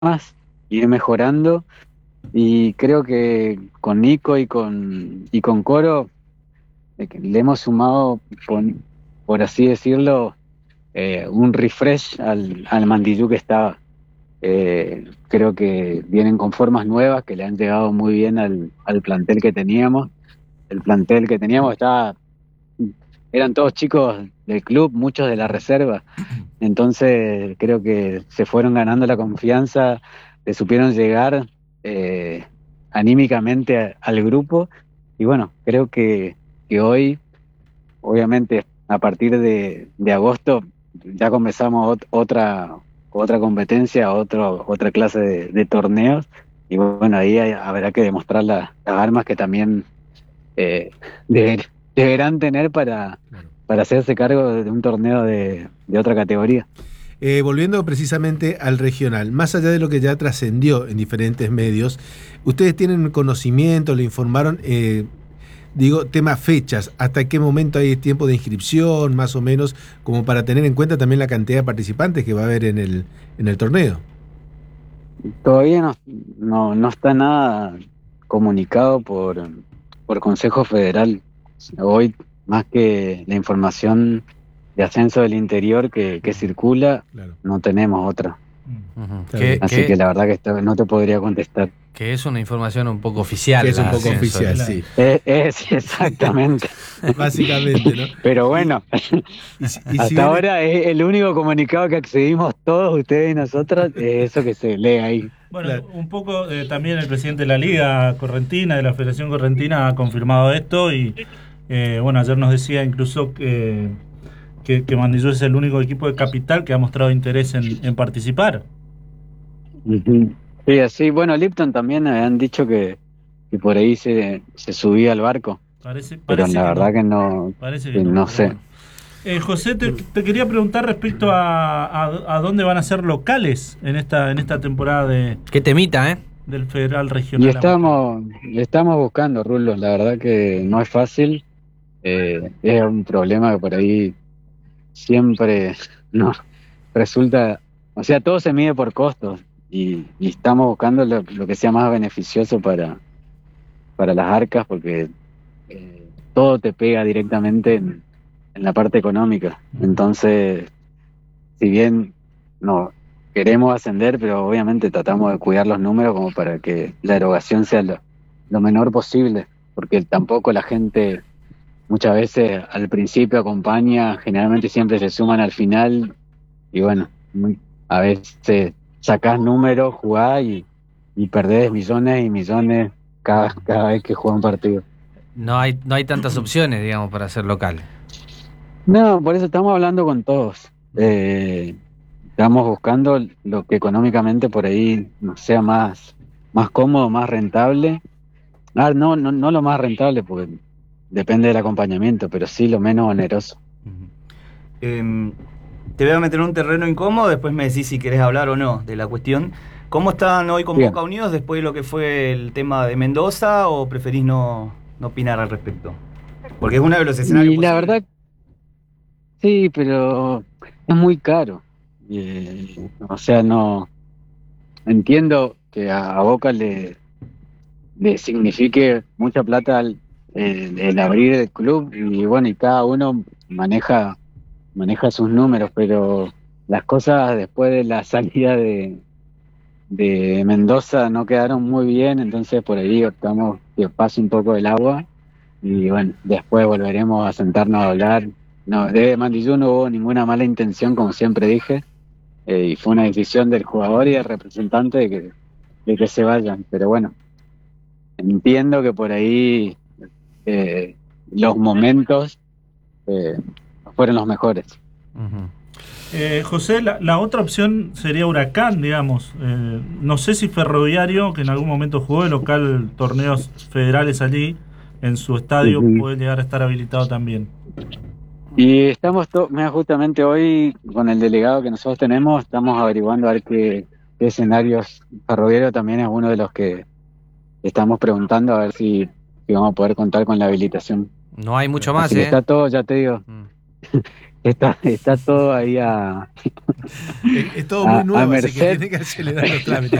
más, ir mejorando. Y creo que con Nico y con Coro que le hemos sumado, por así decirlo, un refresh al Mandillú que estaba. Creo que vienen con formas nuevas que le han llegado muy bien al plantel que teníamos. El plantel que teníamos eran todos chicos del club, muchos de la reserva. Entonces creo que se fueron ganando la confianza, le supieron llegar eh, anímicamente al grupo. Y bueno, creo que hoy, obviamente, a partir de agosto ya comenzamos otra competencia, otra clase de torneos. Y bueno, ahí habrá que demostrar las armas que también eh, deber- deberán tener Claro. para hacerse cargo de un torneo de otra categoría. Volviendo precisamente al regional, más allá de lo que ya trascendió en diferentes medios, ¿ustedes tienen conocimiento, le informaron, digo, tema fechas, hasta qué momento hay tiempo de inscripción, más o menos, como para tener en cuenta también la cantidad de participantes que va a haber en el torneo? Todavía no está nada comunicado por Consejo Federal. Hoy, más que la información de ascenso del interior que circula, Claro, no tenemos otra. Ujú. está bien. Así que la verdad que no te podría contestar. Que es una información un poco Que oficial es el un poco ascenso. oficial, Claro. sí. Es exactamente. Básicamente, ¿no? Pero Y, bueno, y si hasta bien ahora es el único comunicado que accedimos todos ustedes y nosotros, es eso que se lee ahí. Bueno, claro, un poco también el presidente de la Liga Correntina, de la Federación Correntina, ha confirmado esto y bueno, ayer nos decía incluso que Mandillú es el único equipo de capital que ha mostrado interés en participar. Ujú. Sí, así, bueno, Lipton también habían dicho que por ahí se subía al barco, pero Parece la que verdad no, que no, parece que que no, no pero sé. bueno. José, te quería preguntar respecto a dónde van a ser locales en esta temporada Qué temita, ¿eh? del Federal Y Regional Amateur. estamos buscando, Rulos, la verdad que no es fácil, es un problema que por ahí siempre no resulta, o sea, todo se mide por costos y estamos buscando lo que sea más beneficioso para las arcas porque todo te pega directamente en la parte económica. Ujú. Entonces, si bien no queremos ascender, pero obviamente tratamos de cuidar los números como para que la erogación sea lo menor posible, porque tampoco la gente muchas veces al principio acompaña, generalmente siempre se suman al final y bueno, a veces sacás números, jugás y perdés millones y millones cada vez que juega un partido. No hay tantas opciones, digamos, para ser local. No, por eso estamos hablando con todos. Estamos buscando lo que económicamente por ahí nos sea más cómodo, más rentable. No lo más rentable, porque depende del acompañamiento, pero sí lo menos oneroso. Ujú. Em, Te voy a meter en un terreno incómodo, después me decís si querés hablar o no de la cuestión. ¿Cómo están hoy con Bien. Boca Unidos después de lo que fue el tema de Mendoza o preferís no opinar al respecto? Porque es uno de los escenarios Y la posibles. verdad, sí, pero es muy caro. O sea, no entiendo que a Boca le signifique mucha plata el abrir el club y bueno, y cada uno maneja sus números, pero las cosas después de la salida de Mendoza no quedaron muy bien, entonces por ahí optamos que pase un poco el agua y bueno, después volveremos a sentarnos a hablar. No, de Mandillú no hubo ninguna mala intención, como siempre dije, y fue una decisión del jugador y del representante de que se vayan, pero bueno, entiendo que por ahí los momentos no fueron los mejores. Ujú. José, la otra opción sería Huracán, digamos. No sé si Ferroviario, que en algún momento jugó de local torneos federales allí, en su estadio Ujú. puede llegar a estar habilitado también. Y mira, justamente hoy con el delegado que nosotros tenemos, estamos averiguando a ver qué escenarios. Ferroviario también es uno de los que estamos preguntando a ver si vamos a poder contar con la habilitación. No hay mucho Claro. más, Así que ¿eh? está todo, ya te digo, Mm. está todo ahí a Es todo muy nuevo, así que merced. tiene que acelerar los trámites.